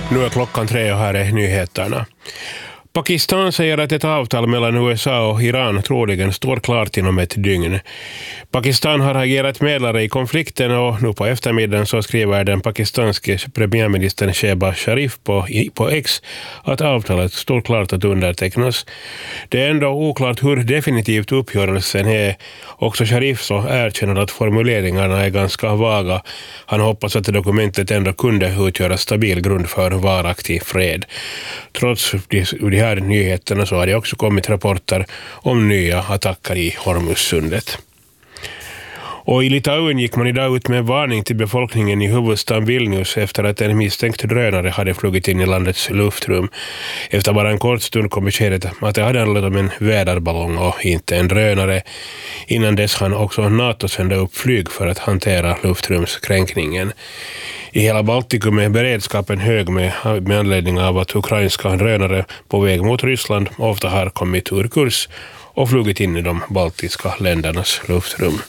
Nu är klockan 3 och här är nyheterna. Pakistan säger att ett avtal mellan USA och Iran troligen står klart inom ett dygn. Pakistan har agerat medlare i konflikten och nu på eftermiddagen så skriver den pakistanske premiärministern Shehbaz Sharif på X att avtalet står klart att undertecknas. Det är ändå oklart hur definitivt uppgörelsen är. Också Sharif så erkänner att formuleringarna är ganska vaga. Han hoppas att dokumentet ändå kunde utgöra stabil grund för varaktig fred. Trots de här nyheterna så har det också kommit rapporter om nya attacker i Hormuzsundet. Och i Litauen gick man idag ut med varning till befolkningen i huvudstaden Vilnius efter att en misstänkt drönare hade flugit in i landets luftrum. Efter bara en kort stund kom beskedet att det hade handlat om en väderballong och inte en drönare. Innan dess hann också NATO sända upp flyg för att hantera luftrumskränkningen. I hela Baltikum är beredskapen hög med anledning av att ukrainska drönare på väg mot Ryssland ofta har kommit ur kurs och flugit in i de baltiska ländernas luftrum.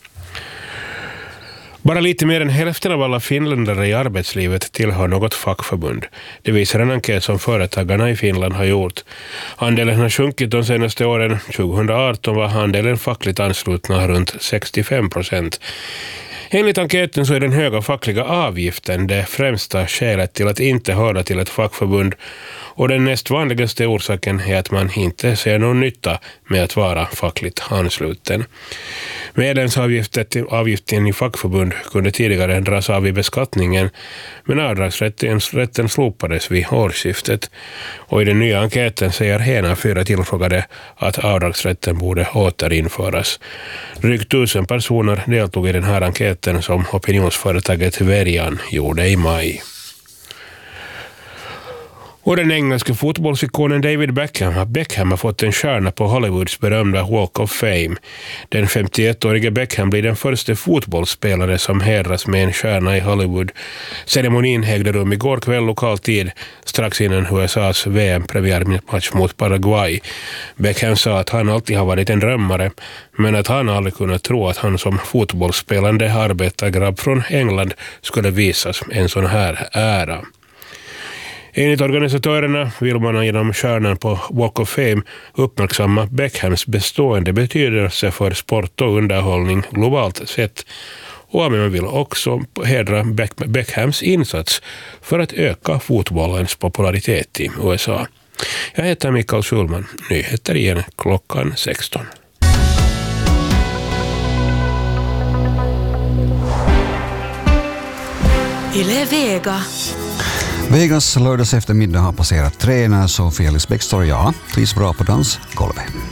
Bara lite mer än hälften av alla finländare i arbetslivet tillhör något fackförbund. Det visar en enkät som företagarna i Finland har gjort. Andelen har sjunkit de senaste åren. 2018 var andelen fackligt anslutna runt 65%. Enligt enkäten så är den höga fackliga avgiften det främsta skälet till att inte höra till ett fackförbund, och den näst vanligaste orsaken är att man inte ser någon nytta med att vara fackligt ansluten. Medlemsavgiften i fackförbund kunde tidigare dras av i beskattningen, men avdragsrätten slopades vid årsskiftet. Och i den nya enkäten säger en av 4 tillfrågade att avdragsrätten borde återinföras. Drygt 1000 personer deltog i den här enkäten som opinionsföretaget Verian gjorde i maj. Och den engelska fotbollsikonen David Beckham har fått en stjärna på Hollywoods berömda Walk of Fame. Den 51-årige Beckham blir den första fotbollsspelare som hedras med en stjärna i Hollywood. Ceremonin ägde rum igår kväll lokal tid, strax innan USAs VM-premiärmatch mot Paraguay. Beckham sa att han alltid har varit en drömmare, men att han aldrig kunnat tro att han som fotbollsspelande arbetargrabb från England skulle visas en sån här ära. Enligt organisatörerna vill man genom stjärnan på Walk of Fame uppmärksamma Beckhams bestående betydelse för sport och underhållning globalt sett. Och man vill också hedra Beckhams insats för att öka fotbollens popularitet i USA. Jag heter Mikael Schulman. Nyheter igen klockan 16. Yle Vega. Vegas lördags eftermiddag har passerat Tränäs och Felix Bäckström, trivs bra på dansgolvet.